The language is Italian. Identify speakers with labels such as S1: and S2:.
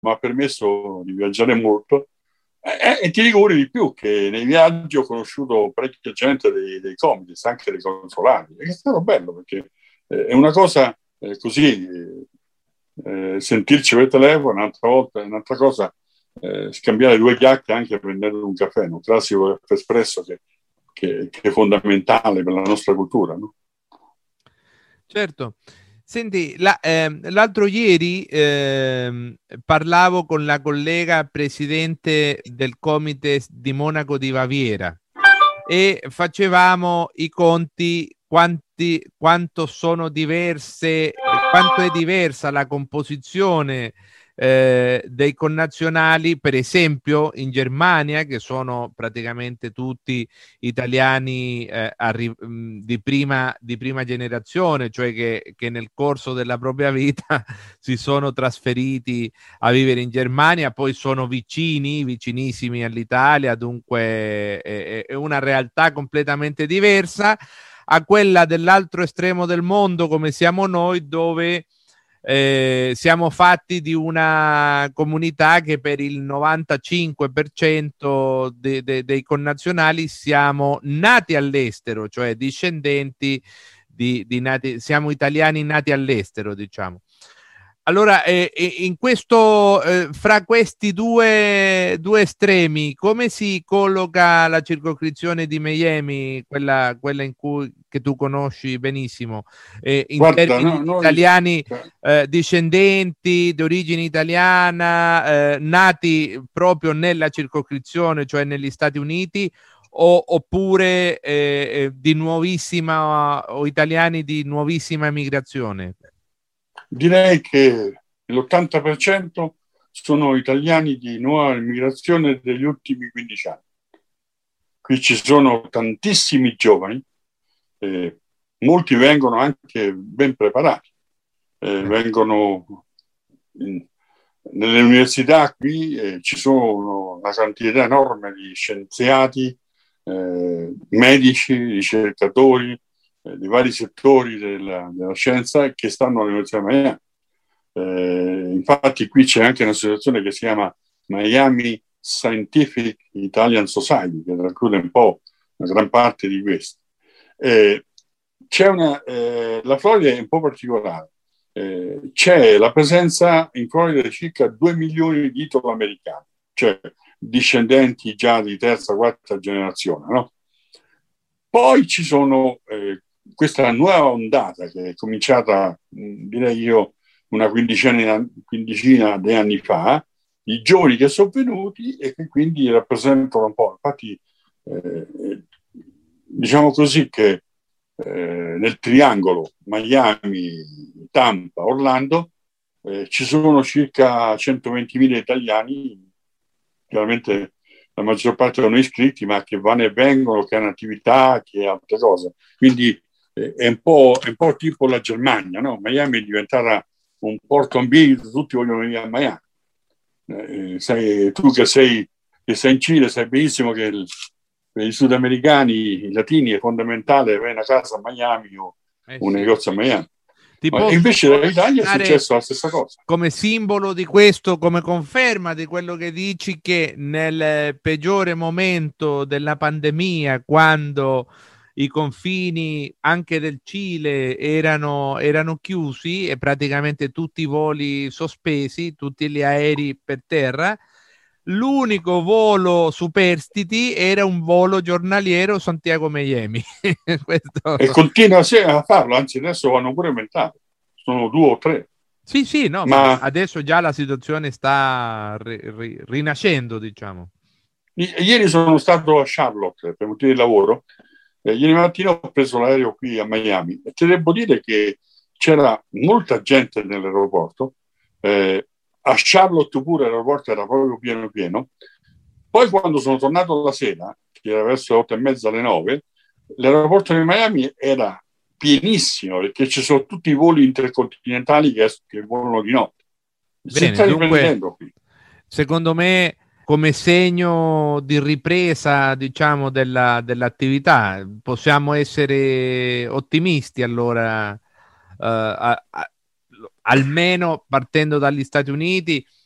S1: mi ha permesso di viaggiare molto. E ti dico pure di più, che nei viaggi ho conosciuto parecchia gente dei Comites, anche dei consolati, e che è stato bello, perché è una cosa così, sentirci per telefono, un'altra volta, un'altra cosa, scambiare due chiacchiere anche prendendo un caffè, un classico caffè espresso che è fondamentale per la nostra cultura, no?
S2: Certo. Senti, l'altro ieri parlavo con la collega presidente del Comites di Monaco di Baviera e facevamo i conti quanto sono diverse, quanto è diversa la composizione dei connazionali, per esempio in Germania, che sono praticamente tutti italiani di prima generazione, cioè che nel corso della propria vita si sono trasferiti a vivere in Germania, poi sono vicinissimi all'Italia, dunque è una realtà completamente diversa a quella dell'altro estremo del mondo come siamo noi, dove siamo fatti di una comunità che per il 95% dei connazionali siamo nati all'estero, cioè discendenti siamo italiani nati all'estero, diciamo. Allora, in questo, fra questi due estremi, come si colloca la circoscrizione di Miami, quella che tu conosci benissimo, in
S1: Guarda,
S2: termini di
S1: noi
S2: italiani discendenti di origine italiana, nati proprio nella circoscrizione, cioè negli Stati Uniti, oppure di nuovissima o italiani di nuovissima migrazione?
S1: direi che l'80% sono italiani di nuova immigrazione degli ultimi 15 anni. Qui ci sono tantissimi giovani, molti vengono anche ben preparati, vengono nelle università qui, ci sono una quantità enorme di scienziati, medici, ricercatori, di vari settori della scienza che stanno all'Università di Miami. Infatti qui c'è anche un'associazione che si chiama Miami Scientific Italian Society, che racchiude un po' una gran parte di questo. La Florida è un po' particolare. C'è la presenza in Florida di circa 2 milioni di italo-americani, cioè discendenti già di terza, quarta generazione, no? Poi ci sono questa nuova ondata che è cominciata, direi io, una quindicina di anni fa, i giovani che sono venuti e che quindi rappresentano un po'. Infatti, diciamo così che nel triangolo Miami, Tampa, Orlando ci sono circa 120.000 italiani, chiaramente la maggior parte sono iscritti, ma che vanno e vengono, che hanno attività, che altre cose. Quindi è un po' tipo la Germania, no? Miami è diventata un porto ambito, tutti vogliono venire a Miami. Tu che sei in Cile sai benissimo che per i sudamericani, i latini, è fondamentale avere una casa a Miami o un negozio a Miami. E invece dall'Italia è successo la stessa cosa.
S2: Come simbolo di questo, come conferma di quello che dici, che nel peggiore momento della pandemia, quando i confini anche del Cile erano chiusi e praticamente tutti i voli sospesi, tutti gli aerei per terra, l'unico volo superstiti era un volo giornaliero Santiago-Miami.
S1: E continua a farlo, anzi adesso vanno pure aumentati, sono 2 o 3.
S2: Sì, no, ma adesso già la situazione sta rinascendo, diciamo.
S1: Ieri sono stato a Charlotte per motivi di lavoro. Ieri mattina ho preso l'aereo qui a Miami e ti devo dire che c'era molta gente nell'aeroporto. A Charlotte pure l'aeroporto era proprio pieno. Poi quando sono tornato la sera, che era verso le 8:30 alle 9, l'aeroporto di Miami era pienissimo perché ci sono tutti i voli intercontinentali che volano di notte.
S2: Bene,
S1: sta riprendendo qui.
S2: Secondo me, come segno di ripresa, diciamo, dell'attività, possiamo essere ottimisti allora, almeno partendo dagli Stati Uniti.